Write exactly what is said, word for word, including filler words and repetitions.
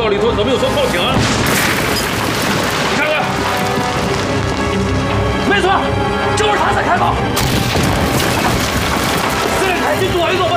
道里头可没有说报警啊？你看看，没错，就是他在开炮。司令凯进左一左吧。